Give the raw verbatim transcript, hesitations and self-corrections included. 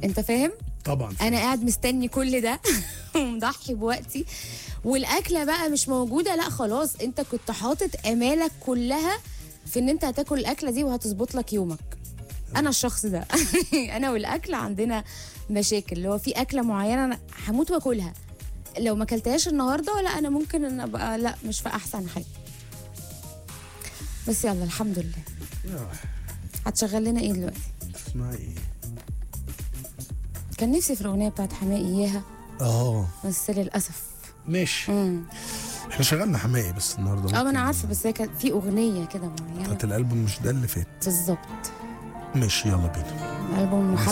انت فاهم؟ طبعا انا قاعد مستني كل ده ومضحي بوقتي، والاكله بقى مش موجوده، لا خلاص انت كنت حاطط امالك كلها في ان انت هتاكل الاكله دي وهتظبط لك يومك. انا الشخص ده انا والاكل عندنا مشاكل، اللي هو في اكله معينه انا هموت واكلها، لو ما اكلتهاش النهارده لا انا ممكن ان ابقى لا مش في احسن حاجه. بس يلا الحمد لله. هتشغل لنا ايه دلوقتي؟ اسمها ايه؟ كان نفسي في الاغنيه بتاعت حماقي اياها اه بس للاسف. ماشي. امم احنا شغلنا حماقي بس النهارده. اه ما انا ممكن عارفه، بس هي كانت في اغنيه كده معينه بتاعت الالبوم مش ده اللي فات. بالظبط. ماشي يلا بينا. البوم